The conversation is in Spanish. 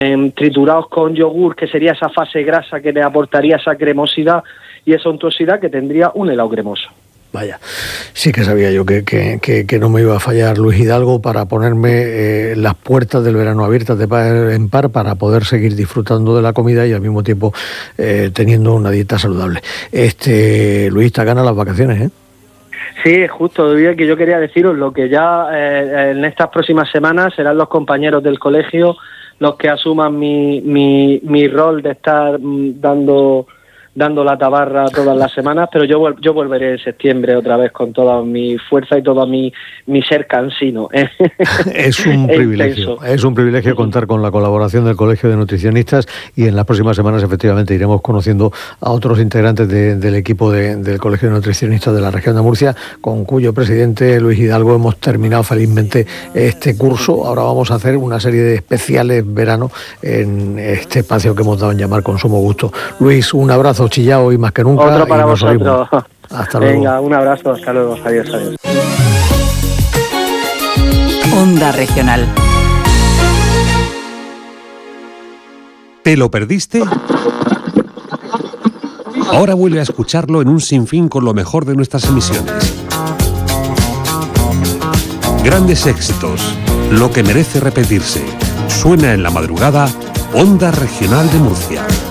triturados con yogur, que sería esa fase grasa que le aportaría esa cremosidad y esa untuosidad que tendría un helado cremoso. Vaya, sí que sabía yo que no me iba a fallar Luis Hidalgo para ponerme las puertas del verano abiertas de par en par para poder seguir disfrutando de la comida y al mismo tiempo teniendo una dieta saludable. Luis, te ganan las vacaciones, ¿eh? Sí, justo, que yo quería deciros lo que ya en estas próximas semanas serán los compañeros del colegio los que asuman mi rol de estar dando la tabarra todas las semanas, pero yo volveré en septiembre otra vez con toda mi fuerza y todo mi ser cansino. Es un privilegio contar con la colaboración del Colegio de Nutricionistas y en las próximas semanas efectivamente iremos conociendo a otros integrantes del equipo del Colegio de Nutricionistas de la región de Murcia, con cuyo presidente Luis Hidalgo hemos terminado felizmente este curso. Ahora vamos a hacer una serie de especiales verano en este espacio que hemos dado en llamar Consumo Gusto. Luis, un abrazo chillado hoy más que nunca. Otro para vosotros. Hasta luego. Venga, un abrazo, hasta luego. Adiós. Onda Regional. ¿Te lo perdiste? Ahora vuelve a escucharlo en un sinfín con lo mejor de nuestras emisiones. Grandes éxitos, lo que merece repetirse. Suena en la madrugada, Onda Regional de Murcia.